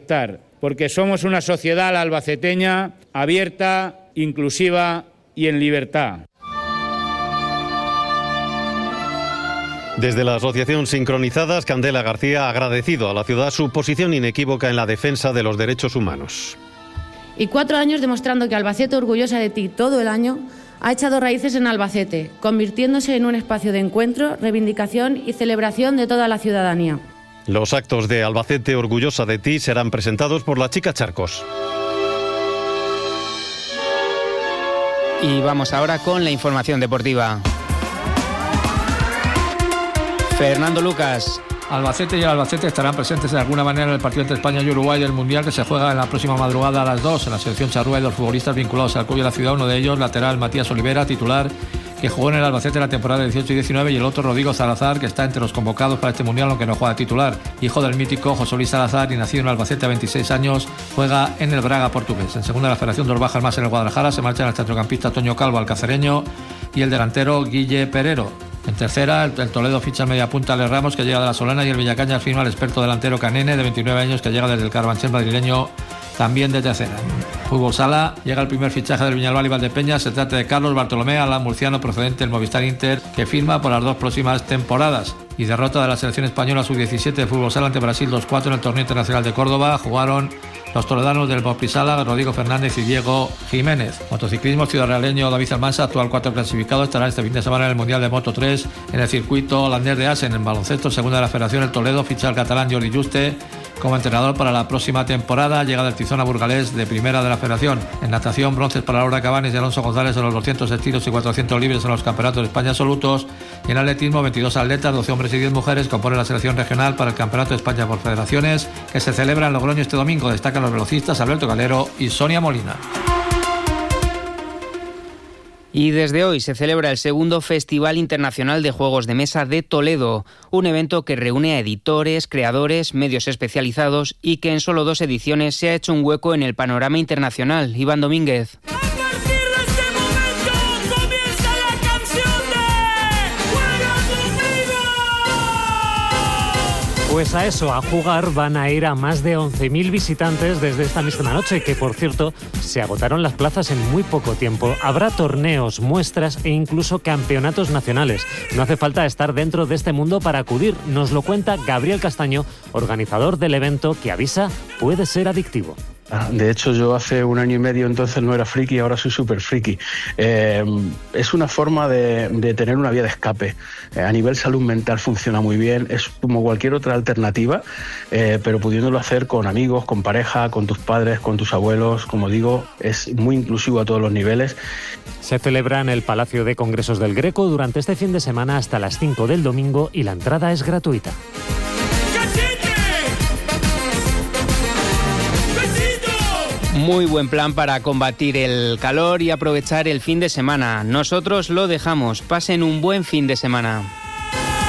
aceptar, porque somos una sociedad la albaceteña abierta, inclusiva y en libertad. Desde la asociación Sincronizadas, Candela García ha agradecido a la ciudad su posición inequívoca en la defensa de los derechos humanos. Y 4 años demostrando que Albacete, orgullosa de ti todo el año, ha echado raíces en Albacete, convirtiéndose en un espacio de encuentro, reivindicación y celebración de toda la ciudadanía. Los actos de Albacete, orgullosa de ti, serán presentados por la Chica Charcos. Y vamos ahora con la información deportiva. Fernando Lucas. Albacete y el Albacete estarán presentes de alguna manera en el partido entre España y Uruguay del Mundial, que se juega en la próxima madrugada a las 2. En la selección charrúa hay 2 futbolistas vinculados al club de la ciudad, uno de ellos lateral Matías Olivera, titular, que jugó en el Albacete la temporada 18 y 19, y el otro Rodrigo Salazar, que está entre los convocados para este Mundial, aunque no juega titular. Hijo del mítico José Luis Salazar y nacido en Albacete a 26 años, juega en el Braga portugués. En segunda, la Federación 2 bajas más en el Guadalajara, se marchan el centrocampista Toño Calvo al cacereño y el delantero Guille Perero. En tercera, el Toledo ficha al mediapunta Ale Ramos, que llega de la Solana, y el Villacañas firma al experto delantero Canene, de 29 años, que llega desde el Carabanchel madrileño, también de tercera. En fútbol sala llega el primer fichaje del Viñalbal y Valdepeñas. Se trata de Carlos Bartolomé Alá Murciano, procedente del Movistar Inter, que firma por las 2 próximas temporadas. Y derrota de la selección española sub-17 de fútbol sala ante Brasil 2-4 en el torneo internacional de Córdoba. Jugaron los toledanos del Mosprisala, Rodrigo Fernández y Diego Jiménez. Motociclismo, ciudadrealeño David Almansa, actual 4 clasificado, estará este fin de semana en el Mundial de Moto 3 en el circuito holandés de Assen. En baloncesto, segunda de la Federación, el Toledo ficha al catalán Jordi Juste como entrenador para la próxima temporada. Llega del Tizona Burgalés, de primera de la Federación. En natación, bronces para Laura Cabanes y Alonso González en los 200 estilos y 400 libres en los campeonatos de España absolutos. Y en atletismo, 22 atletas, 12 hombres y 10 mujeres componen la selección regional para el Campeonato de España por Federaciones, que se celebra en Logroño este domingo. Destacan los velocistas Alberto Calero y Sonia Molina. Y desde hoy se celebra el segundo Festival Internacional de Juegos de Mesa de Toledo, un evento que reúne a editores, creadores, medios especializados y que en solo 2 ediciones se ha hecho un hueco en el panorama internacional. Iván Domínguez. Pues a eso, a jugar, van a ir a más de 11.000 visitantes desde esta misma noche, que por cierto, se agotaron las plazas en muy poco tiempo. Habrá torneos, muestras e incluso campeonatos nacionales. No hace falta estar dentro de este mundo para acudir. Nos lo cuenta Gabriel Castaño, organizador del evento, que avisa, puede ser adictivo. De hecho, yo hace 1 año y medio entonces no era friki, ahora soy súper friki. Es una forma de tener una vía de escape. A nivel salud mental funciona muy bien, es como cualquier otra alternativa, pero pudiéndolo hacer con amigos, con pareja, con tus padres, con tus abuelos. Como digo, es muy inclusivo a todos los niveles. Se celebra en el Palacio de Congresos del Greco durante este fin de semana hasta las 5 del domingo y la entrada es gratuita. Muy buen plan para combatir el calor y aprovechar el fin de semana. Nosotros lo dejamos. Pasen un buen fin de semana.